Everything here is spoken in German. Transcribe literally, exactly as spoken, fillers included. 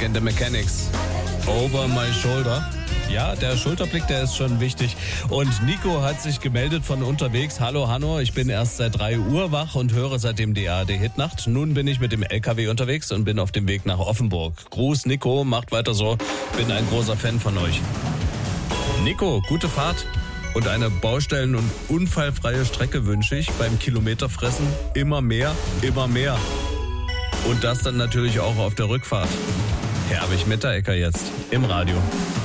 Music and the Mechanics. Over my shoulder. Ja, der Schulterblick, der ist schon wichtig. Und Nico hat sich gemeldet von unterwegs. Hallo Hanno, ich bin erst seit drei Uhr wach und höre seitdem die A R D-Hitnacht. Nun bin ich mit dem L K W unterwegs und bin auf dem Weg nach Offenburg. Gruß Nico, macht weiter so. Bin ein großer Fan von euch. Nico, gute Fahrt. Und eine baustellen- und unfallfreie Strecke wünsche ich. Beim Kilometerfressen immer mehr, immer mehr. Und das dann natürlich auch auf der Rückfahrt. Herbig Mitterecker jetzt im Radio.